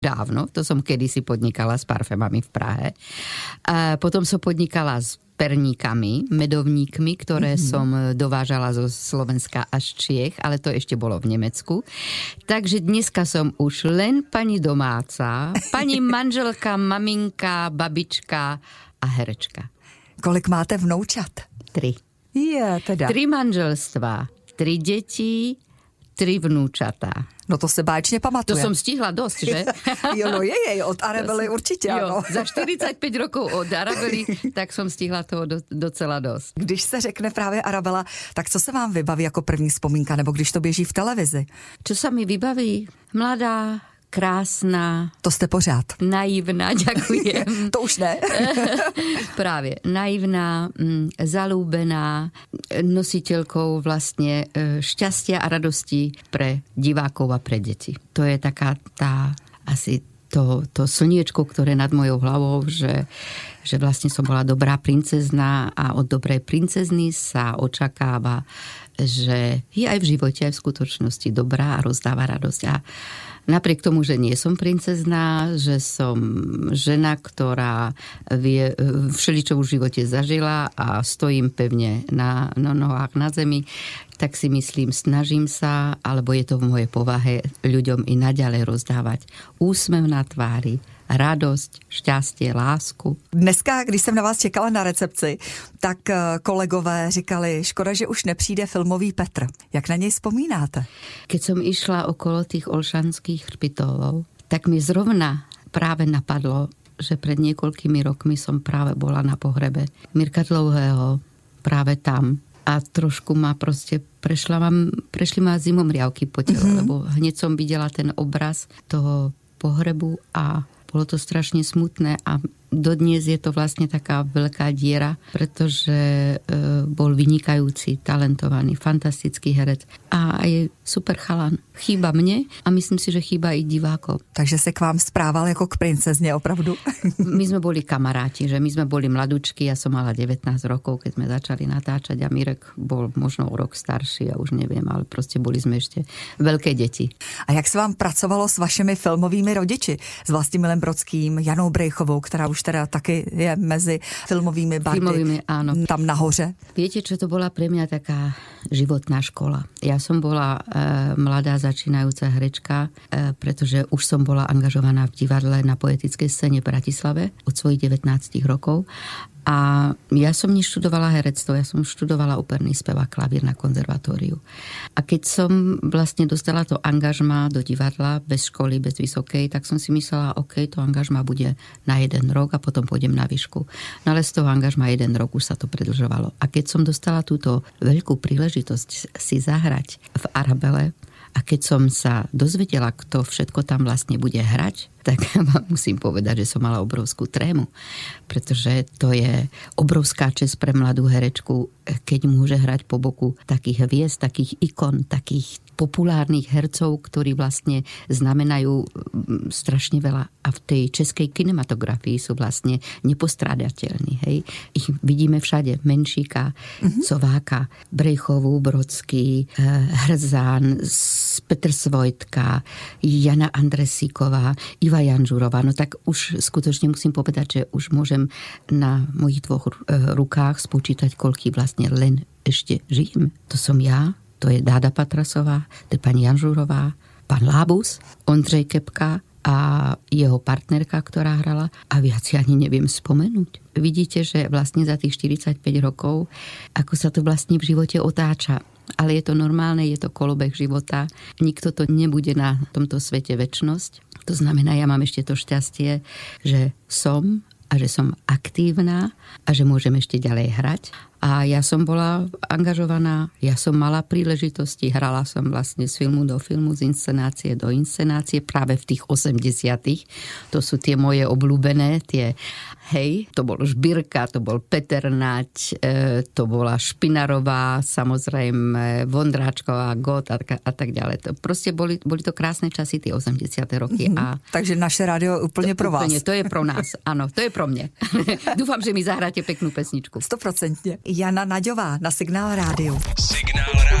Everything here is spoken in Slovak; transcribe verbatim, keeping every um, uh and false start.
dávno, to som kedysi podnikala s parfémami v Prahe. A potom som podnikala s perníkami, medovníkmi, ktoré mm-hmm. som dovážala zo Slovenska až Čiech, ale to ešte bolo v Nemecku. Takže dneska som už len pani domáca, pani manželka, maminka, babička a herečka. Kolik máte vnoučat? Tri. Je, teda. Tri manželstva, tri deti, tri vnúčatá. No to se báječně pamatuje. To som stihla dosť, že? Jo, no je, je, od Arabely určitě, jo, ano. Za štyridsaťpäť rokov od Arabely, tak som stihla toho do, docela dost. Když se řekne právě Arabela, tak co se vám vybaví jako první vzpomínka, nebo když to běží v televizi? Čo sa mi vybaví? Mladá, krásná. To jste pořád. Naivná, ďakujem. To už ne. Právě. Naivná, zalúbená, nositeľkou vlastne šťastia a radosti pre divákov a pre deti. To je taká tá asi to, to slniečko, ktoré nad mojou hlavou, že, že vlastne som bola dobrá princezna a od dobrej princezny sa očakáva, že je aj v živote, aj v skutočnosti dobrá a rozdáva radosť. A napriek tomu, že nie som princezná, že som žena, ktorá vie, všeličo v živote zažila a stojím pevne na, na nohách na zemi, tak si myslím, snažím sa, alebo je to v mojej povahe, ľuďom i naďalej rozdávať úsmev na tvári, radost, šťastie, lásku. Dneska, když jsem na vás čekala na recepci, tak kolegové říkali, škoda, že už nepřijde filmový Petr. Jak na něj vzpomínáte? Keď som išla okolo tých Olšanských hřbitovov, tak mi zrovna práve napadlo, že pred niekoľkými rokmi som práve bola na pohrebe Mirka Dlouhého, práve tam. A trošku ma proste prešla, mám, prešli ma zimomriavky po tele, mm-hmm. lebo hneď som videla ten obraz toho pohrebu a bolo to strašne smutné a dodnes je to vlastne taká veľká diera, pretože e, bol vynikajúci, talentovaný, fantastický herec a je super chalan. Chýba mne a myslím si, že chýba i divákov. Takže se k vám správal jako k princezne, opravdu? My sme boli kamaráti, že my sme boli mladučky, ja som mala devätnásť rokov, keď sme začali natáčať a Mirek bol možno o rok starší, ja už neviem, ale proste boli sme ešte veľké deti. A jak se vám pracovalo s vašimi filmovými rodiči? S Vlastimilem Brodským, Janou Brejchovou, která už teda taky je mezi filmovými bardy. Filmovými, áno. Tam nahoře. Viete, čo to bola pre mňa taká životná škola? Ja som bola e, mladá začínajúca herečka, e, pretože už som bola angažovaná v divadle na poetickej scéne v Bratislave od svojich devätnásť rokov. A ja som neštudovala herectvo, ja som študovala operný spev a klavír na konzervatóriu. A keď som vlastne dostala to angažmá do divadla, bez školy, bez vysokej, tak som si myslela, OK, to angažmá bude na jeden rok a potom pôjdem na výšku. No ale z toho angažmá jeden rok už sa to predĺžovalo. A keď som dostala túto veľkú príležitosť si zahrať v Arabele, a keď som sa dozvedela, kto všetko tam vlastne bude hrať, tak vám musím povedať, že som mala obrovskú trému, pretože to je obrovská česť pre mladú herečku, keď môže hrať po boku takých hviezd, takých ikon, takých populárnych hercov, ktorí vlastne znamenajú strašne veľa a v tej českej kinematografii sú vlastne nepostrádateľní. Hej? Ich vidíme všade. Menšíka, mm-hmm. Sováka, Brejchovú, Brodský, Hrzán, Petr Svojtka, Jana Andresíková, Iva Janžurová. No tak už skutočne musím povedať, že už môžem na mojich dvoch rukách spočítať, koľký vlastne len ešte žijem. To som ja, to je Dáda Patrasová, to je pani Janžurová, pán Lábus, Ondřej Kepka a jeho partnerka, ktorá hrala a viac ja ani neviem spomenúť. Vidíte, že vlastne za tých štyridsaťpäť rokov, ako sa to vlastne v živote otáča. Ale je to normálne, je to kolobeh života. Nikto to nebude na tomto svete večnosť. To znamená, ja mám ešte to šťastie, že som a že som aktívna a že môžem ešte ďalej hrať. A ja som bola angažovaná, ja som mala príležitosti, hrala som vlastne z filmu do filmu, z inscenácie do inscenácie práve v tých osemdesiatych. To sú tie moje obľúbené, tie, hej, to bol Žbírka, to bol Peter Nať, e, to bola Špinarová, samozrejme Vondráčková, Gott a, a tak ďalej. To proste boli, boli to krásne časy, tie osemdesiate roky. Mm-hmm. A takže naše rádio úplne to, pro vás. Úplne, to je pro nás, áno, to je pro mne. Dúfam, že mi zahráte peknú pesničku. Stoprocentne. Jana Naďová na Signál rádiu. Signál rádiu.